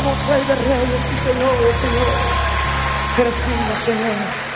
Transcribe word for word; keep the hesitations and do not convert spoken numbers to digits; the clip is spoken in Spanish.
adoramos, Rey de Reyes y Señor de Señores. Eres digno, Señor.